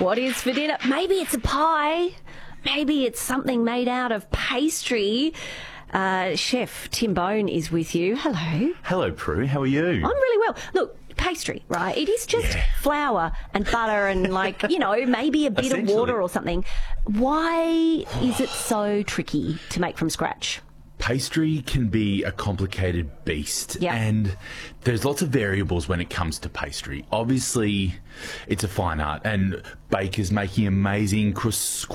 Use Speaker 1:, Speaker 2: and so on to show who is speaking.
Speaker 1: What is for dinner? Maybe it's a pie. Maybe it's something made out of pastry. Chef Tim Bone is with you. Hello.
Speaker 2: Hello, Prue. How are you?
Speaker 1: I'm really well. Look, pastry, right? It is just flour and butter and, like, you know, maybe a bit of water or something. Why is it so tricky to make from scratch?
Speaker 2: Pastry can be a complicated beast, and there's lots of variables when it comes to pastry. Obviously, it's a fine art, and bakers making amazing